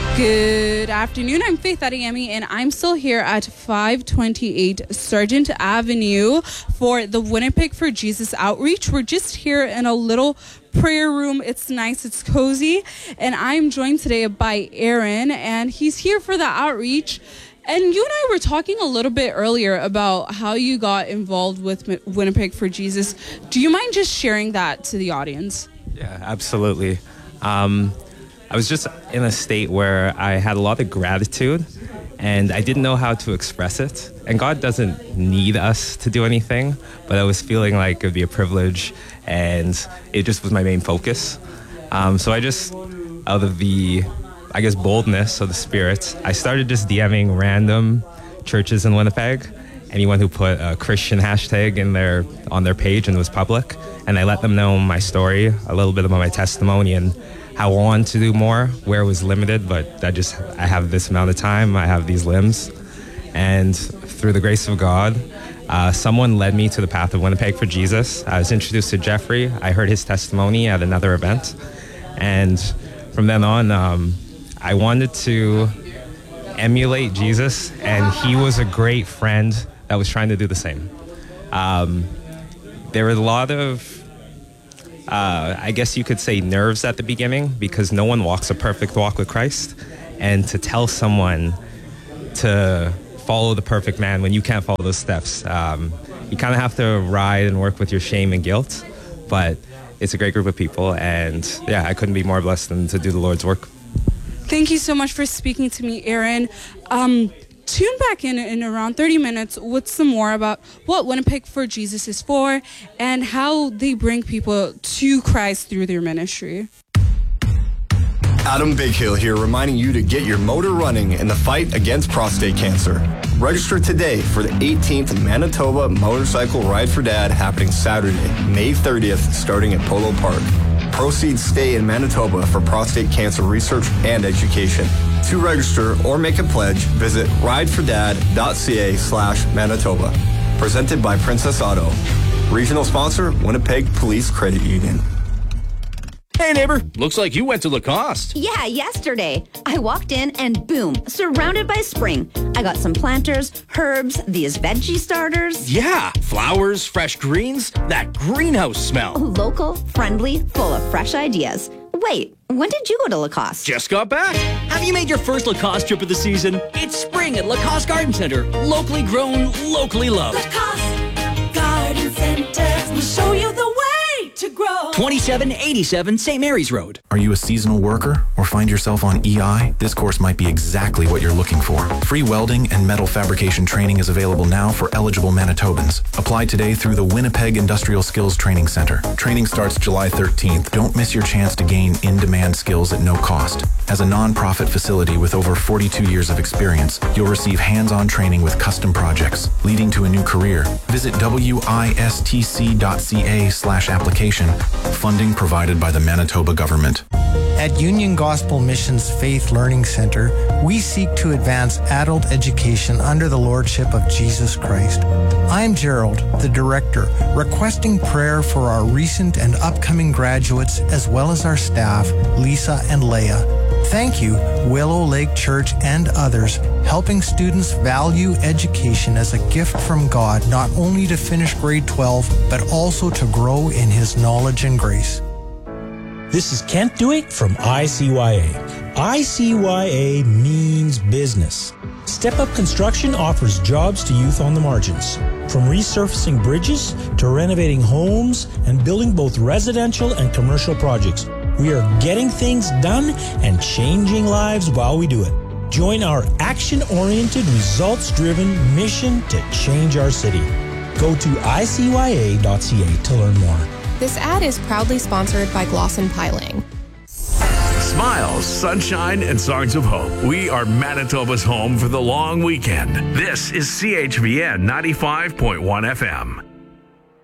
Good afternoon. I'm Faith Adeyemi, and I'm still here at 528 Sargent Avenue for the Winnipeg for Jesus outreach. We're just here in a little prayer room. It's nice, it's cozy, and I'm joined today by Aaron, and he's here for the outreach. And you and I were talking a little bit earlier about how you got involved with Winnipeg for Jesus. Do you mind just sharing that to the audience? Yeah, absolutely. I was just in a state where I had a lot of gratitude and I didn't know how to express it. And God doesn't need us to do anything, but I was feeling like it would be a privilege and it just was my main focus. So I just, out of the, boldness of the Spirit, I started just DMing random churches in Winnipeg, anyone who put a Christian hashtag on their page and was public. And I let them know my story, a little bit about my testimony and how I wanted to do more, where it was limited, but I have this amount of time, I have these limbs. And through the grace of God, someone led me to the path of Winnipeg for Jesus. I was introduced to Jeffrey. I heard his testimony at another event. And from then on, I wanted to emulate Jesus, and he was a great friend that was trying to do the same. There were a lot of you could say nerves at the beginning because no one walks a perfect walk with Christ. And to tell someone to follow the perfect man when you can't follow those steps, you kind of have to ride and work with your shame and guilt. But it's a great group of people. And yeah, I couldn't be more blessed than to do the Lord's work. Thank you so much for speaking to me, Aaron. Tune back in around 30 minutes with some more about what Winnipeg for Jesus is for and how they bring people to Christ through their ministry. Adam Bighill here, reminding you to get your motor running in the fight against prostate cancer. Register today for the 18th Manitoba Motorcycle Ride for Dad happening Saturday, May 30th, starting at Polo Park. Proceeds stay in Manitoba for prostate cancer research and education. To register or make a pledge, visit ridefordad.ca/Manitoba. Presented by Princess Auto. Regional sponsor, Winnipeg Police Credit Union. Hey neighbor, looks like you went to Lacoste. Yeah, yesterday. I walked in and boom, surrounded by spring. I got some planters, herbs, these veggie starters. Yeah, flowers, fresh greens, that greenhouse smell. Local, friendly, full of fresh ideas. Wait, when did you go to Lacoste? Just got back. Have you made your first Lacoste trip of the season? It's spring at Lacoste Garden Center. Locally grown, locally loved. Lacoste Garden Center will show you the way to grow. 2787 St. Mary's Road. Are you a seasonal worker or find yourself on EI? This course might be exactly what you're looking for. Free welding and metal fabrication training is available now for eligible Manitobans. Apply today through the Winnipeg Industrial Skills Training Center. Training starts July 13th. Don't miss your chance to gain in-demand skills at no cost. As a non-profit facility with over 42 years of experience, you'll receive hands-on training with custom projects, leading to a new career. Visit wistc.ca/application. Funding provided by the Manitoba government. At Union Gospel Mission's Faith Learning Center, we seek to advance adult education under the Lordship of Jesus Christ. I'm Gerald, the director, requesting prayer for our recent and upcoming graduates as well as our staff, Lisa and Leah. Thank you, Willow Lake Church and others, helping students value education as a gift from God, not only to finish grade 12, but also to grow in His knowledge and grace. This is Kent Dewick from ICYA. ICYA means business. Step Up Construction offers jobs to youth on the margins. From resurfacing bridges to renovating homes and building both residential and commercial projects. We are getting things done and changing lives while we do it. Join our action-oriented, results-driven mission to change our city. Go to icya.ca to learn more. This ad is proudly sponsored by Glosson Piling. Smiles, sunshine, and songs of hope. We are Manitoba's home for the long weekend. This is CHVN 95.1 FM.